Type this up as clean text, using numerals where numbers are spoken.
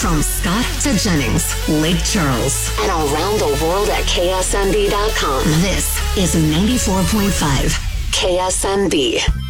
From Scott to Jennings, Lake Charles, and around the world at KSMB.com. This is 94.5 KSMB.